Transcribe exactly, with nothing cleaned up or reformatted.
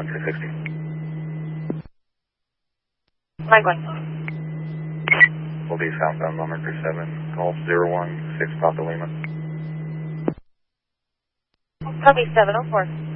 Lima two sixty. Likewise. Will be southbound Lima three seven, Golf zero one six Papa Lima. Copy seven oh four.